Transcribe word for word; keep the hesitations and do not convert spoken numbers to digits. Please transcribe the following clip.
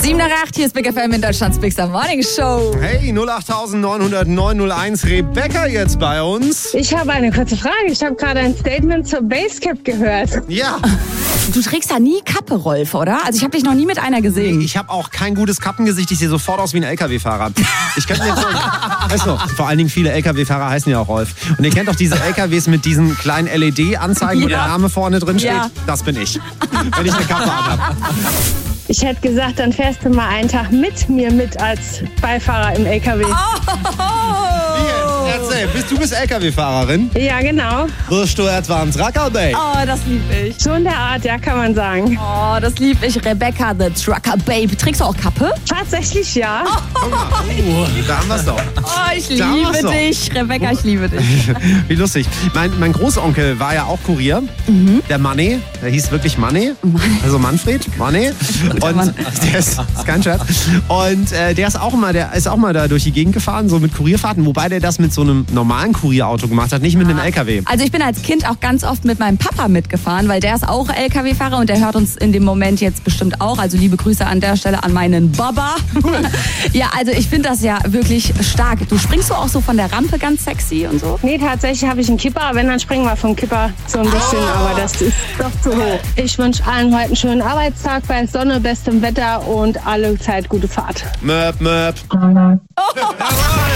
sieben nach acht, hier ist Big F M in Deutschlands Big Star Morning Show. Hey, null acht neun null null neun null eins, Rebecca jetzt bei uns. Ich habe eine kurze Frage. Ich habe gerade ein Statement zur Basecap gehört. Ja. Du trägst da nie Kappe, Rolf, oder? Also ich habe dich noch nie mit einer gesehen. Ich habe auch kein gutes Kappengesicht. Ich sehe sofort aus wie ein L K W-Fahrer. Ich könnte mir vorstellen, weißt du, vor allen Dingen viele L K W-Fahrer heißen ja auch Rolf. Und ihr kennt doch diese L K Ws mit diesen kleinen L E D-Anzeigen, wo Ja. der Name vorne drin steht. Ja. Das bin ich, wenn ich eine Kappe habe. Ich hätte gesagt, dann fährst du mal einen Tag mit mir mit als Beifahrer im L K W. Erzähl, bist du bist L K W-Fahrerin? Ja, genau. Wirst du etwa am Trucker Bay? Oh, das lieb ich. So in der Art, ja, kann man sagen. Oh, das lieb ich. Rebecca, the Trucker Babe. Trägst du auch Kappe? Tatsächlich ja. Oh, da haben wir's doch. Oh, ich Da liebe war's doch. dich. Rebecca, ich liebe dich. Wie lustig. Mein, mein Großonkel war ja auch Kurier. Der Manni, der hieß wirklich Manni. Also Manfred, Manni. Und Mann. der ist, ist kein Scherz. Und äh, der ist auch mal, der ist auch mal da durch die Gegend gefahren, so mit Kurierfahrten, wobei der das mit so einem normalen Kurierauto gemacht hat, nicht mit einem L K W. Also ich bin als Kind auch ganz oft mit meinem Papa mitgefahren, weil der ist auch L K W-Fahrer und der hört uns in dem Moment jetzt bestimmt auch. Also liebe Grüße an der Stelle an meinen Baba. Cool. Ja, also ich finde das ja wirklich stark. Du springst du auch so von der Rampe ganz sexy und so? Nee, tatsächlich habe ich einen Kipper. Wenn, dann springen wir vom Kipper so ein bisschen. Aber das ist doch zu hoch. Ich wünsche allen heute einen schönen Arbeitstag bei Sonne, bestem Wetter und alle Zeit gute Fahrt. Möp, möp.